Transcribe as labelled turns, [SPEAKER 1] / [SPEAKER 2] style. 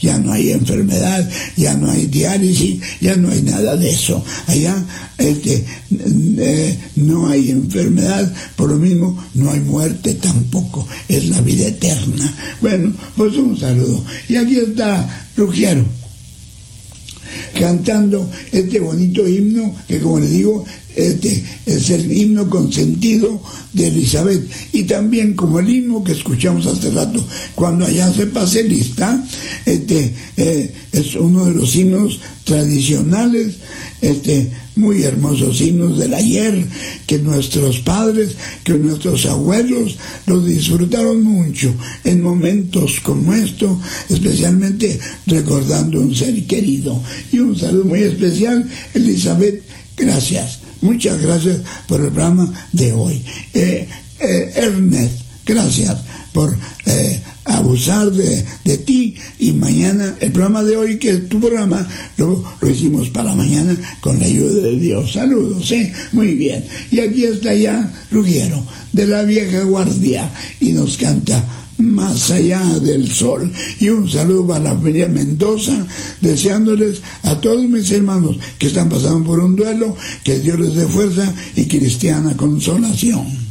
[SPEAKER 1] ya no hay enfermedad, ya no hay diálisis, ya no hay nada de eso. Allá no hay enfermedad, por lo mismo no hay muerte tampoco, es la vida eterna. Bueno, pues un saludo. Y aquí está Ruggiero cantando este bonito himno que, como les digo, es el himno consentido de Elizabeth, y también como el himno que escuchamos hace rato, cuando allá se pase lista, es uno de los himnos tradicionales, muy hermosos himnos del ayer, que nuestros padres, que nuestros abuelos los disfrutaron mucho en momentos como esto, especialmente recordando un ser querido. Y un saludo muy especial, Elizabeth, gracias. Muchas gracias por el programa de hoy. Ernest, gracias por abusar de ti, y mañana el programa de hoy, que es tu programa, lo hicimos para mañana con la ayuda de Dios. Saludos, muy bien. Y aquí está ya Ruggiero, de la vieja guardia, y nos canta Más allá del sol. Y un saludo para la familia Mendoza, deseándoles a todos mis hermanos que están pasando por un duelo, que Dios les dé fuerza y cristiana consolación.